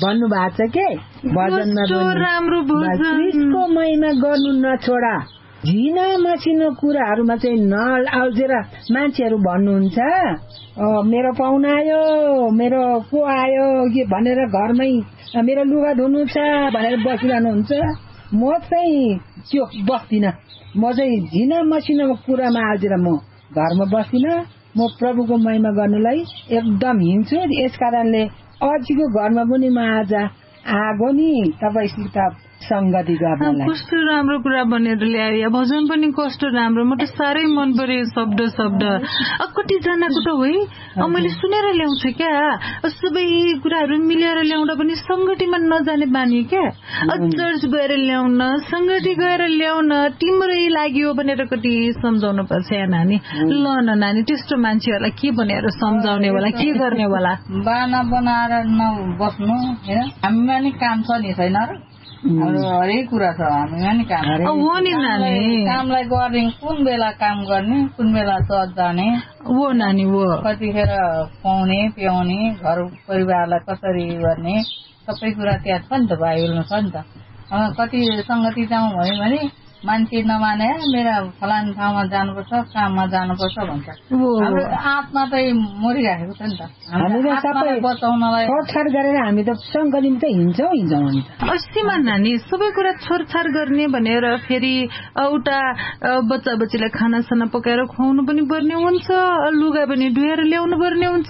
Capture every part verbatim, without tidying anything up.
भन्नु भएको छ के भजनमा राम्रो क्रिस्टको महिमा गर्नु नछोडा। झिना मसिनो कुराहरूमा चाहिँ नअल्झेर मान्छेहरू भन्नुहुन्छ मेरो पाहुना आयो, मेरो को आयो के भनेर घरमै मेरो लुगा धुनु छ भनेर बसिरहनुहुन्छ। म चाहिँ त्यो बस्दिनँ। म चाहिँ झिना मसिनो कुरामा अल्झेर म घरमा बस्दिनँ। म प्रभुको महिमा गर्नलाई एकदम हिँड्छु। यस कारणले अझीको घरमा पनि म आज आगो नि तपाईँसित संगति गर्नलाई। कस्तो राम्रो कुरा भनेर ल्यायो। भजन पनि कस्तो राम्रो, म त साह्रै मन पर्यो शब्द शब्द। कतिजनाको त है मैले सुनेर ल्याउँछु क्या, सबै कुराहरू मिलेर ल्याउँदा पनि संगतिमा नजाने बानी क्या। चर्च गएर ल्याउन, संगति गएर ल्याउन, तिम्रै लाग्यो भनेर कति सम्झाउनु पर्छ या नानी। ल न नानी, त्यस्तो मान्छेहरूलाई के भनेर सम्झाउने होला, के गर्ने होला? बाना बनाएर नबस्नु होइन, हामीमा नि काम छ नि छैन र, हरेक कुरा छ हामीमा नि काम। हो नि नानी, कामलाई गर्ने कुन बेला काम गर्ने, कुन बेला चर्च जाने हो नानी, हो कतिखेर खुवाउने पियाउने, घर परिवारलाई कसरी गर्ने, सबै कुरा त्यहाँ छ नि त, बाइबलमा छ नि त। कति संगति जाउँ भन्यो भने मान्छे नमाने मेरा फलान ठाउँमा जानुपर्छ, काममा जानुपर्छ भन्छ। हाम्रो आत्मा चाहिँ मरिराखेको छ नि त, हामीले बचाउनलाई छोडछाड गरेर हामी त संगतिमा त हिँड्छौँ हिँड्छौँ नि। अस्तिमा नानी सबै कुरा छोडछाड गर्ने भनेर फेरि एउटा बच्चा बच्चीलाई खाना साना पकाएर खुवाउनु पनि पर्ने हुन्छ, लुगा पनि धुएर ल्याउनु पर्ने हुन्छ,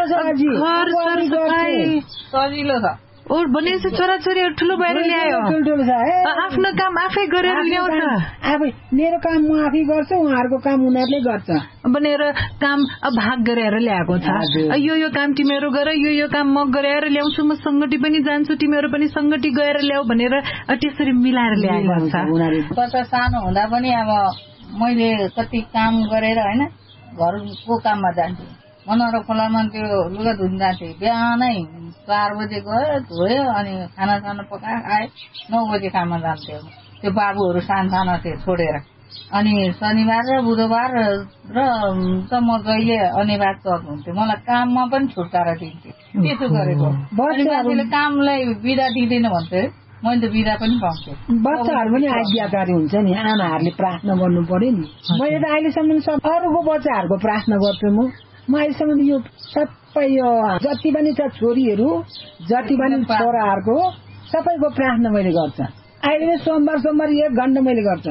घर सरसफाई सजिलो छ। ओ भनेपछि छोराछोरीहरू ठुलो भएर ल्यायो, आफ्नो काम आफै गरेर ल्याउँछ। आफै मेरो काम म आफै गर्छु, उहाँहरूको काम उनीहरूले गर्छ भनेर काम भाग गरेर ल्याएको छ। यो यो काम तिमीहरू गर, यो यो काम म गरेर ल्याउँछु, म संगति पनि जान्छु, तिमीहरू पनि संगति गएर ल्याऊ भनेर त्यसरी मिलाएर ल्याएको छ। कता सानो हुँदा पनि अब मैले कति काम गरेर होइन घरको काममा जान्छु। मनोहर खोलामा त्यो लुगा धुन जान्थेँ, बिहानै चार बजे गयो धोयो अनि खाना साना पकाएर आए, नौ बजे काममा जान्थ्यो। त्यो बाबुहरू सानसानो थिए छोडेर। अनि शनिबार र बुधबार र त म जहिले अनिवार्य चर्च हुन्थ्यो, मलाई काममा पनि छुटकारा दिन्थ्यो। त्यसो गरेको मान्छेले कामलाई बिदा दिँदैन भन्थ्यो, मैले त बिदा पनि पाउँथेँ। बच्चाहरू पनि आज्ञाकारी हुन्छ नि, आमाहरूले प्रार्थना गर्नु पर्यो नि। मैले त अहिलेसम्म सब अरूको बच्चाहरूको प्रार्थना गर्छु। म म अहिलेसम्म यो सबै यो जति पनि छ छोरीहरू जति पनि छोराहरूको सबैको प्रार्थना मैले गर्छ। अहिले सोमबार सोमबार एक घन्टा मैले गर्छ।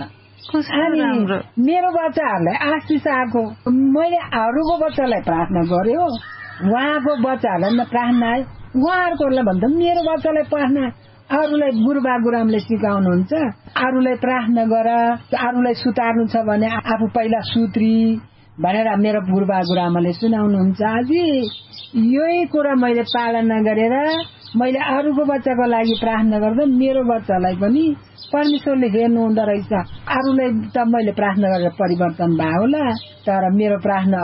मेरो बच्चाहरूलाई आशिष आएको, मैले अरूको बच्चालाई प्रार्थना गर्यो, उहाँको बच्चाहरूलाई प्रार्थना आयो, उहाँहरूकोलाई भन्दा मेरो बच्चालाई प्रार्थना। अरूलाई गुरुबा गुरुआमाले सिकाउनुहुन्छ, अरूलाई प्रार्थना गर, अरूलाई सुतार्नु छ भने आफू पहिला सुत्री भनेर मेरो गुरुबा गुरुआमाले सुनाउनुहुन्छ। अझै यही कुरा मैले पालना गरेर मैले अरूको बच्चाको लागि प्रार्थना गर्दा मेरो बच्चालाई पनि परमेश्वरले हेर्नु हुँदो रहेछ। अरूलाई त मैले प्रार्थना गरेर परिवर्तन भयो होला, तर मेरो प्रार्थना